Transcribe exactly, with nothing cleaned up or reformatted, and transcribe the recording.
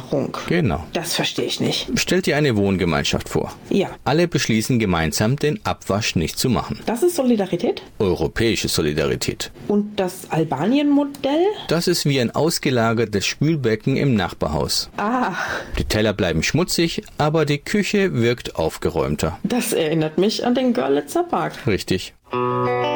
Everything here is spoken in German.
Aufforderung. Genau. Das verstehe ich nicht. Stell dir eine Wohngemeinschaft vor. Ja. Alle beschließen gemeinsam, den Abwasch nicht zu machen. Das ist Solidarität? Europäische Solidarität. Und das Albanien-Modell? Das ist wie ein ausgelagertes Spülbecken im Nachbarhaus. Ah. Die Teller bleiben schmutzig, aber die Küche wirkt aufgeräumter. Das erinnert mich an den Görlitzer Park. Richtig.